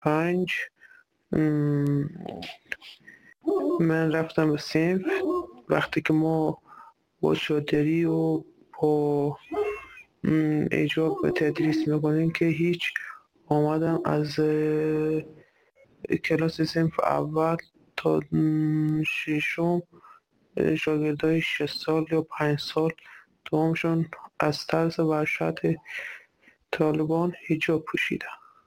5 من رفتم به صنف. وقتی که ما با شاتری و با اجاب به تدریس میکنیم که هیچ آمدم از کلاس صنف اول تا ششم شاگردای 6 سال یا 5 سال تمامشون از ترس وحشت طالبان حجاب پوشیدن.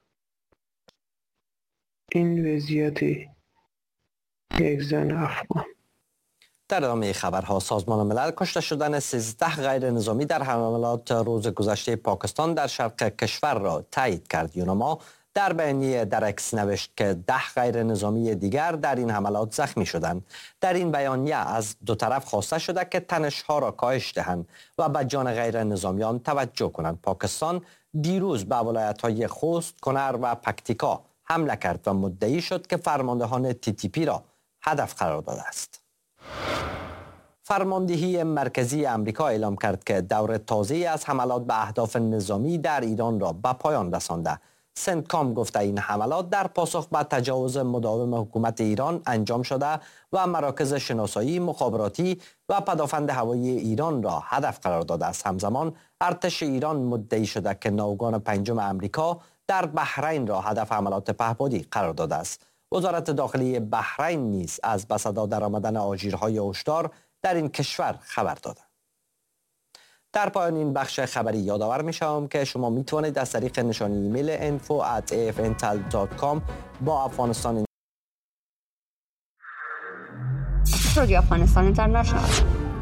این وضعیت یک زن افغان. در ادامه خبرها، سازمان ملل کشته شدن 13 غیر نظامی در حملات روز گذشته پاکستان در شرق کشور را تایید کرد. یونما در بیانیه در اکس نوشت که 10 غیر نظامی دیگر در این حملات زخمی شدند. در این بیانیه از دو طرف خواسته شده که تنش‌ها را کاهش دهند و به جان غیر نظامیان توجه کنند. پاکستان دیروز به ولایت‌های خوست، کنر و پکتیکا حمله کرد و مدعی شد که فرماندهان TTP را هدف قرار داده است. فرماندهی مرکزی امریکا اعلام کرد که دور تازه‌ای از حملات به اهداف نظامی در ایران را به پایان رسانده. سنتکام گفته این حملات در پاسخ به تجاوز مداوم حکومت ایران انجام شده و مراکز شناسایی، مخابراتی و پدافند هوایی ایران را هدف قرار داده است. همزمان ارتش ایران مدعی شده که ناوگان پنجم امریکا در بحرین را هدف حملات پهپادی قرار داده است. وزارت داخلی بحرین نیز از به صدا درآمدن آژیرهای هشدار در این کشور خبر داده. در پایان این بخش خبری یادآور می‌شوم که شما میتوانید از طریق نشانی ایمیل info@afntal.com با افغانستان